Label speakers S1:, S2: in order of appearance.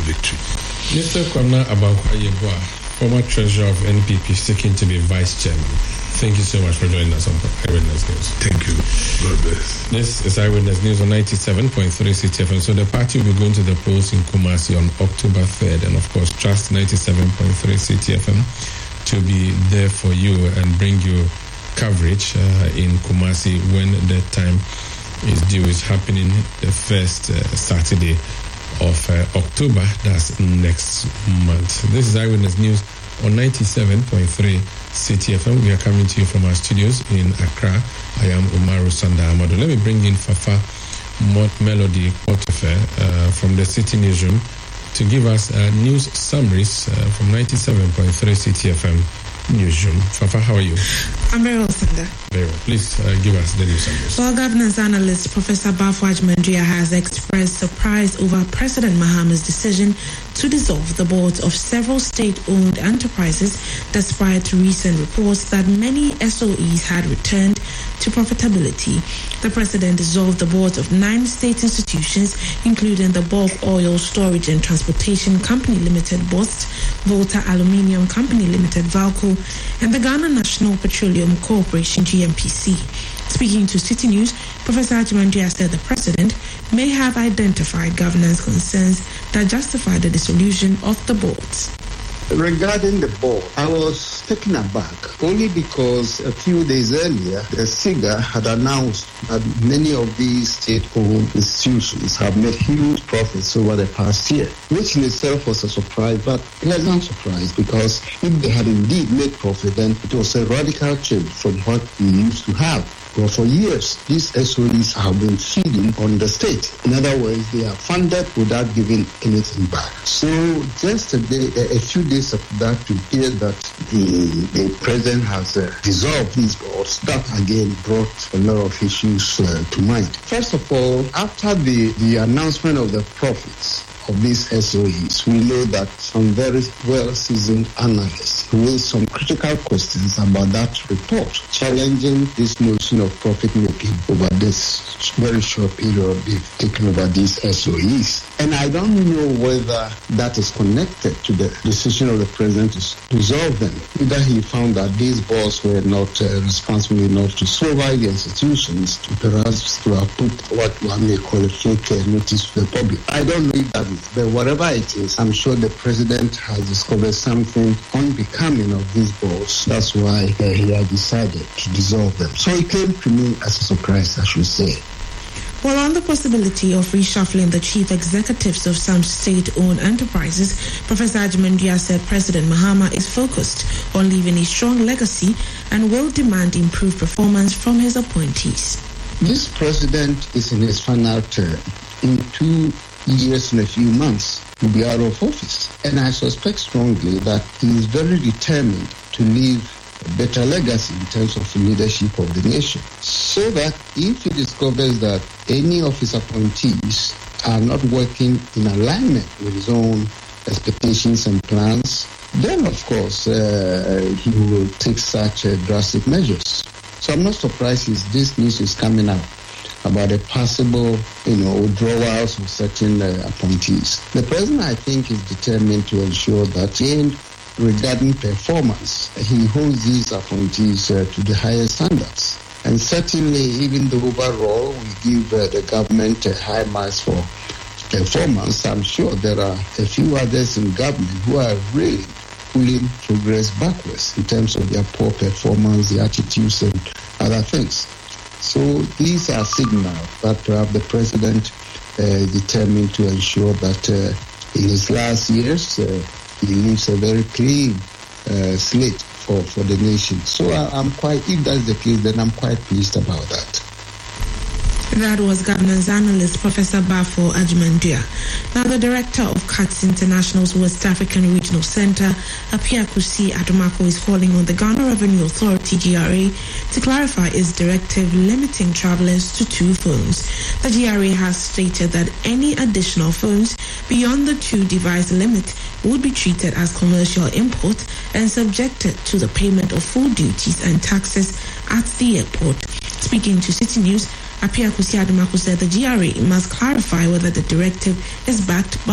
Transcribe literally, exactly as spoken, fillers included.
S1: victory.
S2: Mister Kwamna Abankwah-Yeboah, former treasurer of N P P, seeking to be vice chairman. Thank you so much for joining us on Eyewitness News.
S1: Thank you. God bless.
S2: This is Eyewitness News on ninety-seven point three C T F M. So the party will be going to the polls in Kumasi on October third, and of course, trust ninety-seven point three C T F M to be there for you and bring you coverage uh, in Kumasi when the time is due. It's happening the first uh, Saturday of uh, October. That's next month. This is Eyewitness News on ninety-seven point three C T F M. We are coming to you from our studios in Accra. I am Umaru Sanda Amado. Let me bring in Fafa Melody Portefe uh, from the City Newsroom to give us uh, news summaries uh, from ninety-seven point three C T F M Newsroom. Fafa, how are you?
S3: I'm very well, Sanda.
S2: Very well. Please uh, give us the news summaries.
S3: Well, governance analyst Professor Bafo Ajimandua has expressed surprise over President Mahama's decision to dissolve the boards of several state-owned enterprises, despite recent reports that many S O Es had returned to profitability. The president dissolved the boards of nine state institutions, including the Bulk Oil Storage and Transportation Company Limited, B O S T, Volta Aluminium Company Limited, VALCO, and the Ghana National Petroleum Corporation, G N P C. Speaking to City News, Professor Ajimandua said the president may have identified governance concerns that justify the dissolution of the boards.
S4: Regarding the board, I was taken aback only because a few days earlier, the SIGA had announced that many of these state-owned institutions have made huge profits over the past year, which in itself was a surprise, but pleasant surprise, because if they had indeed made profit, then it was a radical change from what we used to have. Well, for years, these S O Es have been feeding on the state. In other words, they are funded without giving anything back. So just a, day, a few days after that, to hear that the, the president has uh, dissolved these boards, that again brought a lot of issues uh, to mind. First of all, after the, the announcement of the profits of these S O Es, we know that some very well-seasoned analysts raised some critical questions about that report, challenging this notion of profit-making over this very short period they've taken over these S O Es. And I don't know whether that is connected to the decision of the president to dissolve them. Either he found that these boards were not uh, responsible enough to supervise the institutions, to perhaps to have put what one may call a fake uh, notice to the public. I don't know if that is, but whatever it is, I'm sure the president has discovered something unbecoming of these boards. That's why uh, he had decided to dissolve them. So it came to me as a surprise, I should say.
S3: Well, on the possibility of reshuffling the chief executives of some state-owned enterprises, Professor Ajimandua said President Mahama is focused on leaving a strong legacy and will demand improved performance from his appointees.
S4: This president is in his final term. In two years and a few months, he'll be out of office. And I suspect strongly that he is very determined to leave a better legacy in terms of the leadership of the nation. So that if he discovers that any of his appointees are not working in alignment with his own expectations and plans, then of course uh, he will take such uh, drastic measures. So I'm not surprised if this news is coming out about a possible, you know, withdrawals of certain uh, appointees. The president, I think, is determined to ensure that in regarding performance, he holds these appointees uh, to the highest standards. And certainly, even though overall we give uh, the government a high marks for performance, I'm sure there are a few others in government who are really pulling progress backwards in terms of their poor performance, their attitudes, and other things. So these are signals that perhaps the president uh, is determined to ensure that uh, in his last years uh, he leaves a very clean uh, slate for, for the nation. So I, I'm quite, if that's the case, then I'm quite pleased about that.
S3: That was governance analyst Professor Bafo Ajimandua. Now, the director of C A T S International's West African Regional Center, Apiakusi Adomako, is calling on the Ghana Revenue Authority, G R A, to clarify its directive limiting travelers to two phones. The G R A has stated that any additional phones beyond the two-device limit would be treated as commercial import and subjected to the payment of full duties and taxes at the airport. Speaking to City News, Apiakusi Adomako said the G R A must clarify whether the directive is backed by